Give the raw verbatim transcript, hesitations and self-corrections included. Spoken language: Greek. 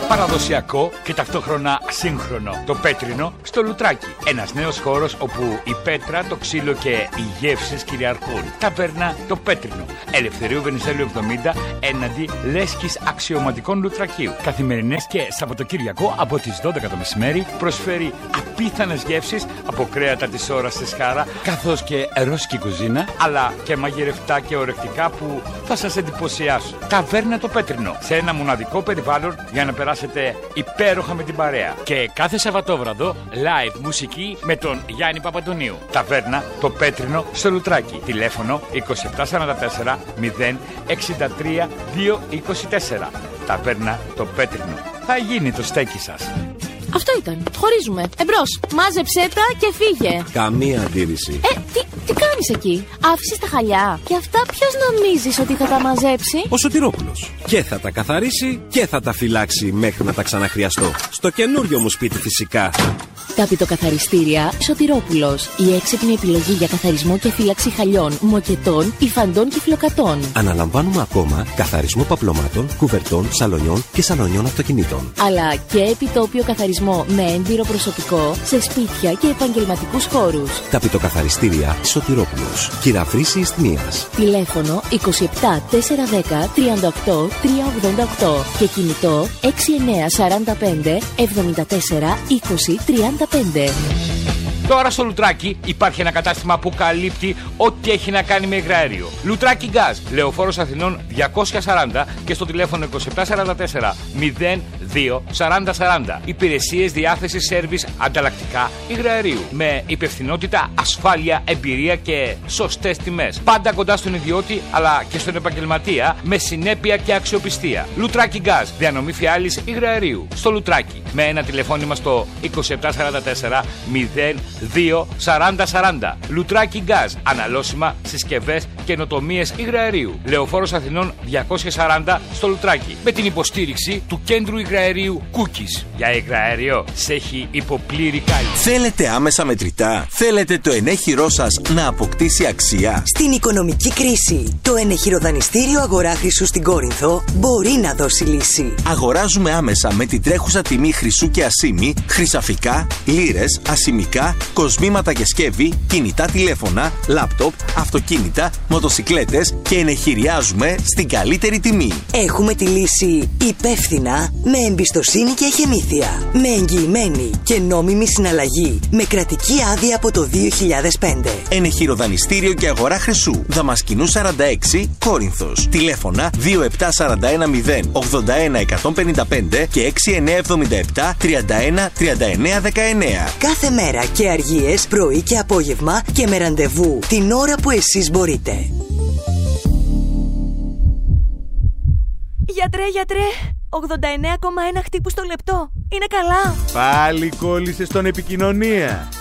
Παραδοσιακό και ταυτόχρονα σύγχρονο. Το Πέτρινο στο Λουτράκι. Ένας νέος χώρος όπου η πέτρα, το ξύλο και οι γεύσεις κυριαρχούν. Ταβέρνα το Πέτρινο. Ελευθερίου Βενιζέλου εβδομήντα έναντι Λέσχης Αξιωματικών Λουτρακίου. Καθημερινές και Σαββατοκύριακο από τις δώδεκα το μεσημέρι προσφέρει απίθανες γεύσεις από κρέατα της ώρας στη Σχάρα, καθώς και ρώσικη κουζίνα, αλλά και μαγειρευτά και ορεκτικά που θα σας εντυπωσιάσουν. Ταβέρνα το Πέτρινο. Σε ένα μοναδικό περιβάλλον για να περάσετε υπέροχα με την παρέα. Και κάθε Σαββατόβραδο live μουσική με τον Γιάννη Παπαντονίου. Ταβέρνα το Πέτρινο στο Λουτράκι. Τηλέφωνο είκοσι επτά σαράντα τέσσερα μηδέν εξήντα τρία διακόσια είκοσι τέσσερα. Ταβέρνα το Πέτρινο. Θα γίνει το στέκι σας. Αυτό ήταν. Χωρίζουμε. Εμπρός. Μάζεψέ τα και φύγε. Καμία αντίρρηση. Ε, τι, τι κάνεις εκεί? Άφησες τα χαλιά. Και αυτά ποιος νομίζεις ότι θα τα μαζέψει? Ο Σωτηρόπουλος. Και θα τα καθαρίσει και θα τα φυλάξει μέχρι να τα ξαναχρειαστώ. Στο καινούριο μου σπίτι φυσικά. Ταπητοκαθαριστήρια Σωτηρόπουλος. Η έξυπνη επιλογή για καθαρισμό και φύλαξη χαλιών, μοκετών, υφαντών και φλοκατών. Αναλαμβάνουμε ακόμα καθαρισμό παπλωμάτων, κουβερτών, σαλονιών και σαλονιών αυτοκινήτων. Αλλά και επιτόπιο καθαρισμό με έμπειρο προσωπικό σε σπίτια και επαγγελματικούς χώρους. Ταπητοκαθαριστήρια Σωτηρόπουλος. Κυραφρύση Ιστνίας. Τηλέφωνο είκοσι επτά τετρακόσια δέκα τριάντα οκτώ τριακόσια ογδόντα οκτώ και κινητό έξι εννιά τέσσερα πέντε εβδομήντα τέσσερα είκοσι τριάντα πέντε. Τώρα στο Λουτράκι υπάρχει ένα κατάστημα που καλύπτει ό,τι έχει να κάνει με υγραέριο. Λουτράκι Γκάζ, Λεωφόρος Αθηνών διακόσια σαράντα και στο τηλέφωνο είκοσι επτά σαράντα τέσσερα μηδέν δύο σαράντα σαράντα. Υπηρεσίες διάθεσης σέρβις ανταλλακτικά υγραερίου. Με υπευθυνότητα, ασφάλεια, εμπειρία και σωστές τιμές. Πάντα κοντά στον ιδιώτη αλλά και στον επαγγελματία με συνέπεια και αξιοπιστία. Λουτράκι Γκάζ, διανομή φιάλης υγραερίου. Στο Λουτράκι. Με ένα τηλεφώνημα στο είκοσι επτά σαράντα τέσσερα μηδέν δύο σαράντα σαράντα. Λουτράκι Γκάζ. Αναλώσιμα, συσκευές, καινοτομίες υγραερίου. Λεωφόρος Αθηνών διακόσια σαράντα στο Λουτράκι. Με την υποστήριξη του κέντρου υγραερίου Cookies. Για υγραέριο σε έχει υποπλήρη κάλυψη. Θέλετε άμεσα μετρητά? Θέλετε το ενέχειρό σας να αποκτήσει αξία? Στην οικονομική κρίση, το ενεχειροδανιστήριο Αγορά Χρυσού στην Κόρινθο μπορεί να δώσει λύση. Αγοράζουμε άμεσα με την τρέχουσα τιμή χρυσού και ασήμι, χρυσαφικά, λίρες, ασημικά, κοσμήματα και σκεύη, κινητά τηλέφωνα, λάπτοπ, αυτοκίνητα, μοτοσικλέτες και ενεχειριάζουμε στην καλύτερη τιμή. Έχουμε τη λύση υπεύθυνα, με εμπιστοσύνη και εχεμήθεια. Με εγγυημένη και νόμιμη συναλλαγή. Με κρατική άδεια από το δύο χιλιάδες πέντε. Ενεχειροδανιστήριο και Αγορά Χρυσού. Δαμασκηνού σαράντα έξι, Κόρινθος. Τηλέφωνα δύο επτά τέσσερα ένα μηδέν ογδόντα ένα εκατόν πενήντα πέντε και έξι εννιά εβδομήντα επτά τριάντα ένα τριάντα εννιά δεκαεννιά. Κάθε μέρα και αργίες, πρωί και απόγευμα και με ραντεβού την ώρα που εσείς μπορείτε. Γιατρέ, γιατρέ, ογδόντα εννέα κόμμα ένα χτύπους το λεπτό. Είναι καλά? Πάλι κόλλησες στον επικοινωνία.